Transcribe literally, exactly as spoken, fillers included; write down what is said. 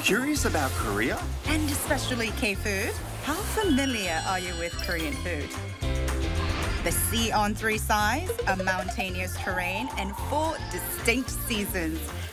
Curious about Korea? And especially K-food? How familiar are you with Korean food? The sea on three sides, a mountainous terrain, and four distinct seasons.